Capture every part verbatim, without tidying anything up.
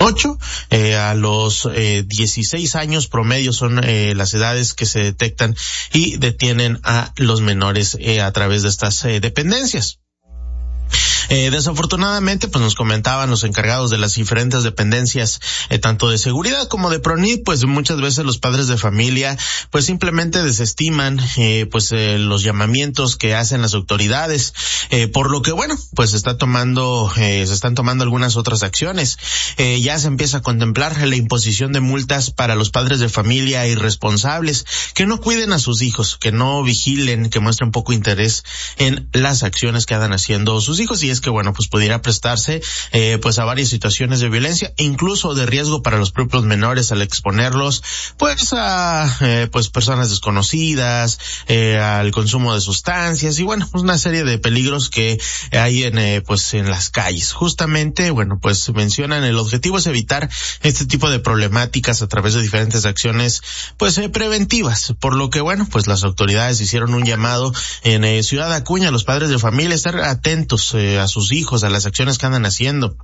ocho eh, a los eh, dieciséis años promedio son eh, las edades que se detectan y detienen a los menores eh, a través de estas eh, dependencias. Eh, desafortunadamente, pues nos comentaban los encargados de las diferentes dependencias, eh, tanto de seguridad como de PRONIT, pues muchas veces los padres de familia, pues simplemente desestiman, eh, pues eh, los llamamientos que hacen las autoridades, eh, por lo que bueno, pues se está tomando, eh, se están tomando algunas otras acciones. Eh, ya se empieza a contemplar la imposición de multas para los padres de familia irresponsables, que no cuiden a sus hijos, que no vigilen, que muestren poco interés en las acciones que andan haciendo sus hijos, y es que bueno, pues pudiera prestarse eh, pues a varias situaciones de violencia, incluso de riesgo para los propios menores al exponerlos pues a eh, pues personas desconocidas, eh, al consumo de sustancias y bueno, pues una serie de peligros que hay en eh, pues en las calles. Justamente, bueno, pues mencionan el objetivo es evitar este tipo de problemáticas a través de diferentes acciones pues eh, preventivas, por lo que bueno, pues las autoridades hicieron un llamado en eh, Ciudad Acuña a los padres de familia estar atentos eh, a sus hijos, a las acciones que andan haciendo.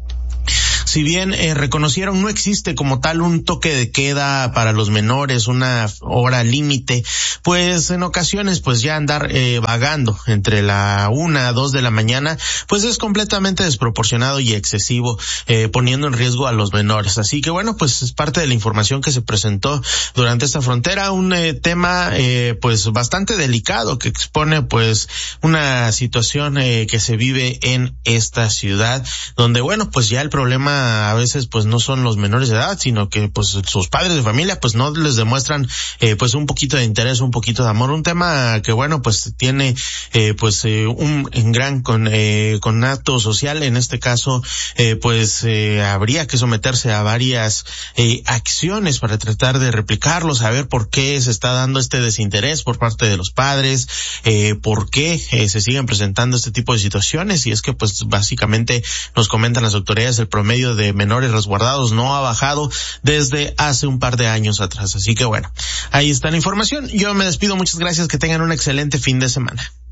Si bien eh, reconocieron no existe como tal un toque de queda para los menores, una hora límite, pues en ocasiones pues ya andar eh, vagando entre la una a dos de la mañana pues es completamente desproporcionado y excesivo, eh, poniendo en riesgo a los menores. Así que bueno, pues es parte de la información que se presentó durante esta frontera, un eh, tema eh, pues bastante delicado que expone pues una situación eh, que se vive en esta ciudad, donde bueno, pues ya el problema a veces pues no son los menores de edad, sino que pues sus padres de familia pues no les demuestran eh, pues un poquito de interés, un poquito de amor, un tema que bueno pues tiene eh, pues eh, un gran con eh, conato social. En este caso eh, pues eh, habría que someterse a varias eh, acciones para tratar de replicarlo, saber por qué se está dando este desinterés por parte de los padres, eh, por qué eh, se siguen presentando este tipo de situaciones, y es que pues básicamente nos comentan las autoridades el promedio de menores resguardados no ha bajado desde hace un par de años atrás. Así que bueno, ahí está la información. Yo me despido, muchas gracias, que tengan un excelente fin de semana.